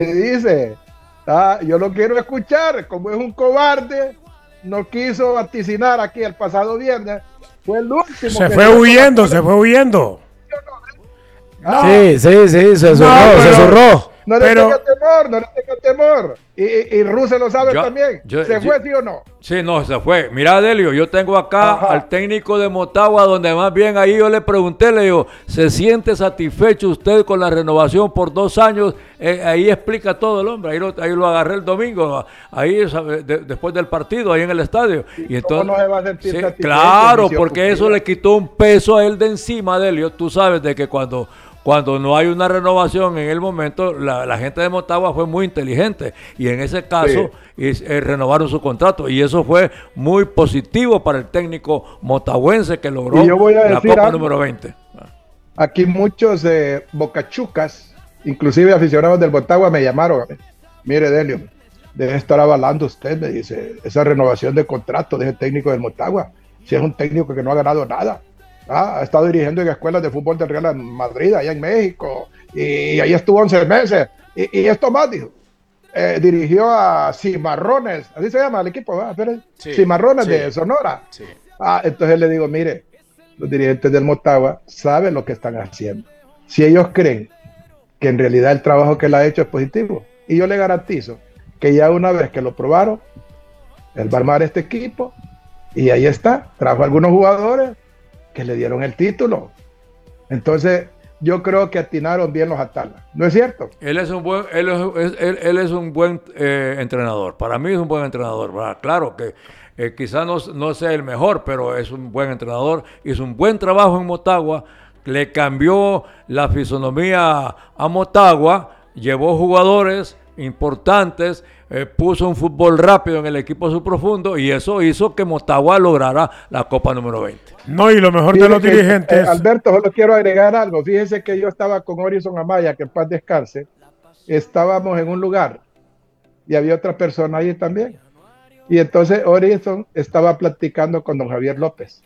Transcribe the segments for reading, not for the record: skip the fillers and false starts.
dice, yo lo quiero escuchar, como es un cobarde, no quiso vaticinar aquí el pasado viernes, fue el último Se que fue dio huyendo, Coca-Cola. se fue huyendo. Ah, Sí, sí, sí, se zurró, No, se pero, zurró. no le tenga pero temor, no le tenga temor. Y Ruse lo sabe Yo, también. yo, ¿Se yo- fue, sí o no? Sí, no, se fue. Mira, Delio, yo tengo acá Ajá. al técnico de Motagua, donde más bien ahí yo le pregunté, le digo, ¿se siente satisfecho usted con la renovación por 2 años? Ahí explica todo el hombre, ahí lo agarré el domingo, ahí después del partido, ahí en el estadio. Y ¿Cómo no entonces, se va a sentir sí, satisfecho? claro, Misión porque eso cumplida. le quitó un peso a él de encima, Delio. Tú sabes de que cuando no hay una renovación en el momento, la gente de Motagua fue muy inteligente y en ese caso renovaron su contrato y eso fue muy positivo para el técnico motagüense que logró Y yo voy a la decir Copa algo. número 20. Aquí muchos bocachucas, inclusive aficionados del Botagua, me llamaron. Mire, Delio, debe estar avalando usted, me dice, esa renovación de contrato de ese técnico del Motagua. Si es un técnico que no ha ganado nada. Ha estado dirigiendo en escuelas de fútbol del Real Madrid, allá en México, y ahí estuvo 11 meses. Y esto más, dijo. Dirigió a Cimarrones, así se llama el equipo, ¿verdad? Sí, Cimarrones sí, de Sonora. sí. Entonces le digo, mire, los dirigentes del Motagua saben lo que están haciendo. Si ellos creen que en realidad el trabajo que él ha hecho es positivo, y yo le garantizo que ya una vez que lo probaron, él va a armar este equipo, y ahí está, trajo algunos jugadores que le dieron el título. Entonces, yo creo que atinaron bien los Atalas. ¿No es cierto? Él es un buen, él es un buen entrenador. Para mí es un buen entrenador, ¿verdad? Claro que quizás no sea el mejor, pero es un buen entrenador. Hizo un buen trabajo en Motagua. Le cambió la fisonomía a Motagua. Llevó jugadores importantes. Puso un fútbol rápido en el equipo subprofundo y eso hizo que Motagua lograra la Copa número 20. no, y lo mejor de Fíjese los que, dirigentes. Alberto, solo quiero agregar algo. Fíjese que yo estaba con Orison Amaya, que en paz descanse. Estábamos en un lugar y había otra persona ahí también. Y entonces Orison estaba platicando con don Javier López.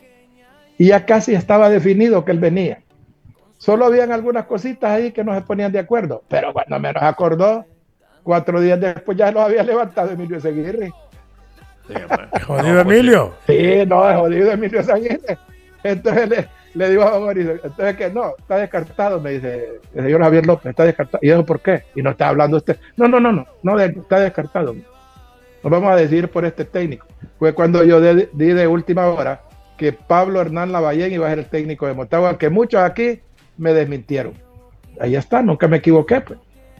Y ya casi estaba definido que él venía. Solo habían algunas cositas ahí que no se ponían de acuerdo. Pero cuando menos acordó, 4 días después ya los había levantado Emilio Seguirre. Sí, Jodido no, pues, Emilio. Sí, no, es jodido Emilio Seguirre. Entonces le digo a don Orison, entonces que no, está descartado, me dice el señor Javier López, está descartado. ¿Y eso por qué? Y no está hablando usted. No, está descartado. Nos vamos a decidir por este técnico. Fue cuando yo di de última hora que Pablo Hernán Lavallén iba a ser el técnico de Motagua, que muchos aquí me desmintieron. Ahí está, nunca me equivoqué. Pues.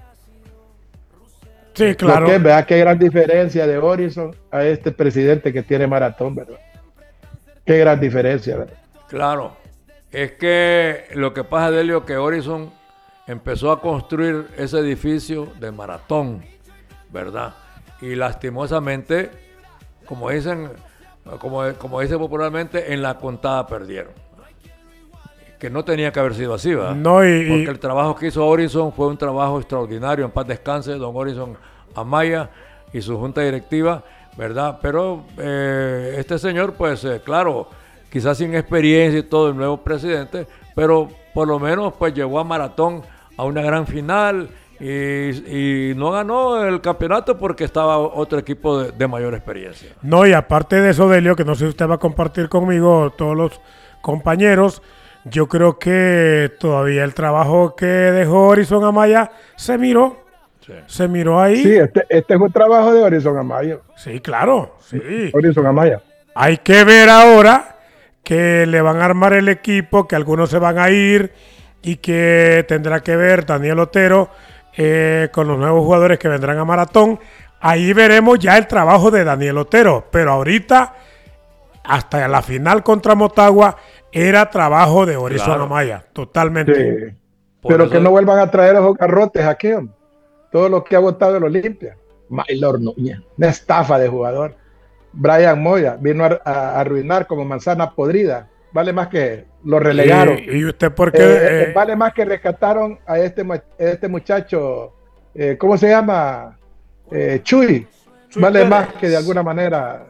Sí, claro. Vea qué gran diferencia de Orison a este presidente que tiene Maratón, ¿verdad? Qué gran diferencia, ¿verdad? Claro, es que lo que pasa, Delio, que Horizon empezó a construir ese edificio de Maratón, ¿verdad? Y lastimosamente, como dicen, como dice popularmente, en la contada perdieron. Que no tenía que haber sido así, ¿verdad? No, Porque el trabajo que hizo Horizon fue un trabajo extraordinario, en paz descanse, don Horizon Amaya y su junta directiva, ¿verdad? Pero este señor, pues, claro, quizás sin experiencia y todo, el nuevo presidente, pero por lo menos pues llevó a Maratón a una gran final y no ganó el campeonato porque estaba otro equipo de mayor experiencia. no, y aparte de eso, Delio, que no sé si usted va a compartir conmigo, todos los compañeros, yo creo que todavía el trabajo que dejó Horizon Amaya se miró. Sí. Se miró ahí. Sí, este es un trabajo de Orison Amaya. Sí, claro. Sí. Orison Amaya. Hay que ver ahora que le van a armar el equipo, que algunos se van a ir y que tendrá que ver Daniel Otero con los nuevos jugadores que vendrán a Maratón. Ahí veremos ya el trabajo de Daniel Otero, pero ahorita hasta la final contra Motagua era trabajo de Horizon Claro. Amaya, totalmente. Sí. Por Pero eso- que no vuelvan a traer esos garrotes aquí, hombre. Todo lo que ha votado el Olimpia. Maylor Núñez, una estafa de jugador. Brian Moya vino a arruinar como manzana podrida. Vale más que lo relegaron. ¿Y usted por qué? Vale más que rescataron a este muchacho, ¿cómo se llama? Chuy. Chuy Vale Pérez. más que de alguna manera.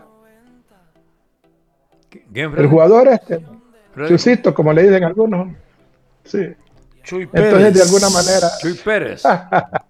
¿Quién, El Freddy? jugador Freddy. Chusito, como le dicen algunos. Sí. Chuy Pérez. Entonces, de alguna manera. Chuy Pérez.